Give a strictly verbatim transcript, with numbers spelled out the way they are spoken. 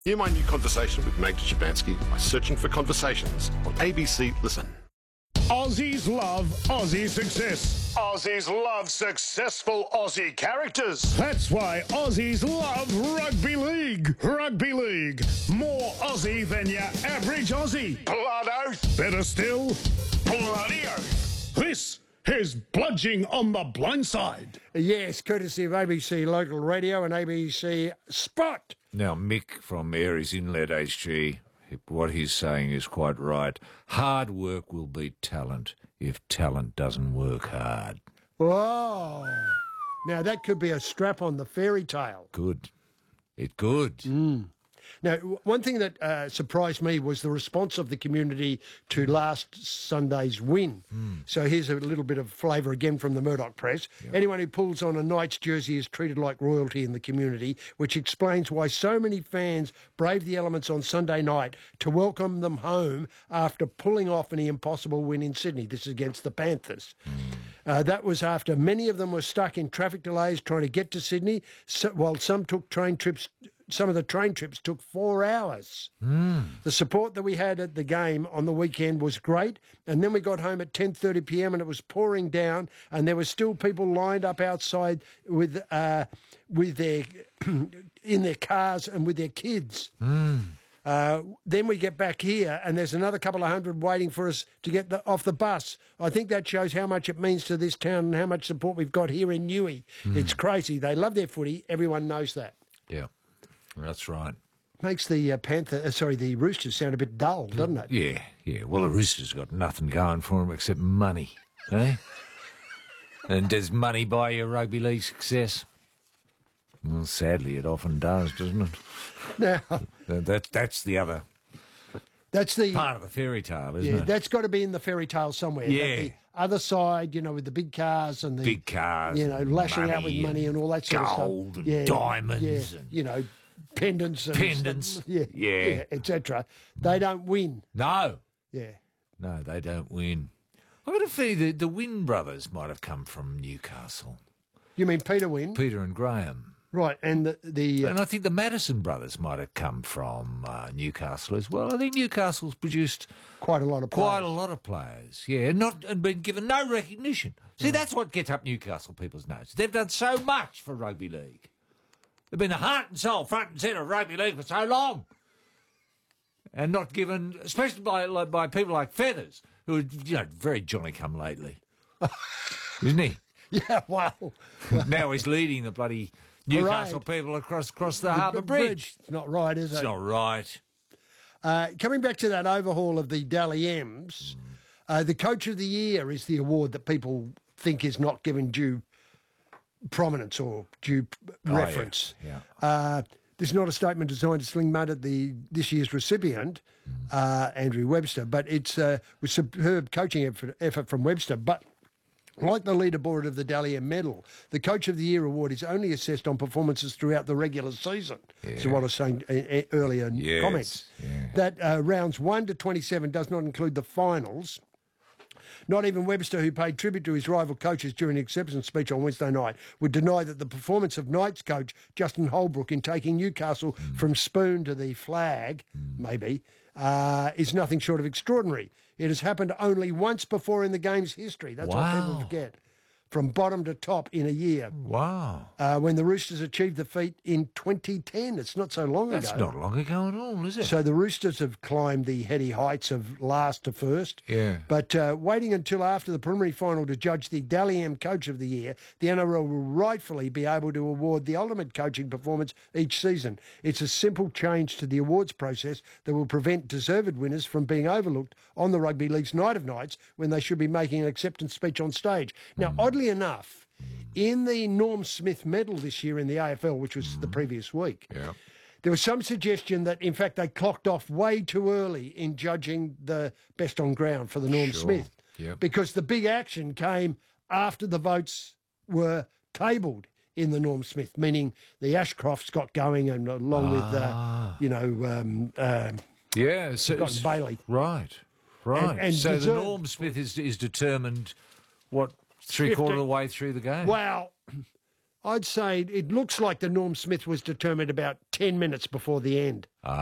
Hear my new conversation with Maggie Shabansky by searching for Conversations on A B C Listen. Aussies love Aussie success. Aussies love successful Aussie characters. That's why Aussies love rugby league. Rugby league. More Aussie than your average Aussie. Blood oath. Better still, bloody oath. This is Bludging on the Blindside. Yes, courtesy of A B C Local Radio and A B C Spot. Now, Mick from Aries Inlet H G, what he's saying is quite right. Hard work will beat talent if talent doesn't work hard. Whoa. Now, that could be a strap on the fairy tale. Good. It could. Mm. Now, one thing that uh, surprised me was the response of the community to last Sunday's win. Mm. So here's a little bit of flavour again from the Murdoch Press. Yep. Anyone who pulls on a Knights jersey is treated like royalty in the community, which explains why so many fans braved the elements on Sunday night to welcome them home after pulling off an impossible win in Sydney. This is against the Panthers. Mm. Uh, that was after many of them were stuck in traffic delays trying to get to Sydney, so, while some took train trips. Some of the train trips took four hours. Mm. The support that we had at the game on the weekend was great. And then we got home at ten thirty p m and it was pouring down and there were still people lined up outside with uh, with their in their cars and with their kids. Mm. Uh, then we get back here and there's another couple of hundred waiting for us to get the, off the bus. I think that shows how much it means to this town and how much support we've got here in Newey. Mm. It's crazy. They love their footy. Everyone knows that. Yeah. That's right. Makes the uh, Panther, uh, sorry, the Roosters sound a bit dull, doesn't it? Yeah, yeah. Well, the Roosters got nothing going for them except money, eh? And does money buy your rugby league success? Well, sadly, it often does, doesn't it? Now, that, that's the other that's the part of the fairy tale, isn't yeah, it? That's got to be in the fairy tale somewhere. Yeah. The other side, you know, with the big cars and the... Big cars. You know, lashing out with money and all that sort of stuff. Gold and yeah, diamonds. Yeah, and you know, pendants and pendants, stuff. yeah, yeah, yeah et cetera. They don't win. No, yeah, no, they don't win. I've got a feeling the, the Wynn brothers might have come from Newcastle. You mean Peter Wynn? Peter and Graham, right? And the, the uh, and I think the Madison brothers might have come from uh, Newcastle as well. I think Newcastle's produced quite a lot of players. quite a lot of players, yeah, not and been given no recognition. See, mm. that's what gets up Newcastle people's noses. They've done so much for rugby league. They've been the heart and soul, front and centre of rugby league for so long. And not given, especially by like, by people like Feathers, who are, you know, very Johnny-come-lately. Isn't he? Yeah, well. Now he's leading the bloody Newcastle Parade. people across across the, the Harbour Bridge. Bridge. It's not right, is it? It's not right. Uh, coming back to that overhaul of the Dally M's, mm. uh, the Coach of the Year is the award that people think is not given due prominence or due reference. Oh, yeah. Yeah. Uh, this is not a statement designed to sling mud at the this year's recipient, mm. uh, Andrew Webster, but it's uh, a superb coaching effort, effort from Webster. But like the leaderboard of the Dally M medal, the Coach of the Year award is only assessed on performances throughout the regular season. Yeah. So what I was saying uh, uh, earlier in yes. comments. Yeah. That uh, rounds one to twenty-seven does not include the finals. Not even Webster, who paid tribute to his rival coaches during the acceptance speech on Wednesday night, would deny that the performance of Knights coach Justin Holbrook in taking Newcastle mm. from spoon to the flag, mm. maybe, uh, is nothing short of extraordinary. It has happened only once before in the game's history. That's wow. what people forget. From bottom to top in a year. Wow. Uh, when the Roosters achieved the feat in twenty ten. It's not so long That's ago. That's not long ago at all, is it? So the Roosters have climbed the heady heights of last to first. Yeah. But uh, waiting until after the preliminary final to judge the Dally M Coach of the Year, the N R L will rightfully be able to award the ultimate coaching performance each season. It's a simple change to the awards process that will prevent deserved winners from being overlooked on the Rugby League's Night of Nights when they should be making an acceptance speech on stage. Now, mm. oddly enough, in the Norm Smith medal this year in the A F L, which was mm. the previous week, yeah. there was some suggestion that, in fact, they clocked off way too early in judging the best on ground for the Norm sure. Smith. Yep. Because the big action came after the votes were tabled in the Norm Smith, meaning the Ashcrofts got going and along ah. with, uh, you know, um, uh, yeah, so, Scott and Bailey. Right, right. And, and so deserved, the Norm Smith is, is determined, what, three quarter of the way through the game? Well, I'd say it looks like the Norm Smith was determined about ten minutes before the end.